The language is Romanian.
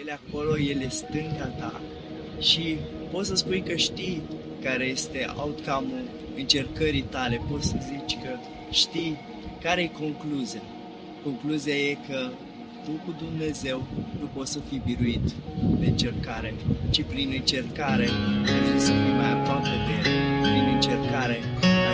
ele acolo, ele stânga ta și poți să spui că știi care este outcome-ul încercării tale, poți să zici că știi care e concluzia. Concluzia e că tu cu Dumnezeu nu poți să fii biruit de încercare, ci prin încercare ajungi să fii mai aproape de El, prin încercare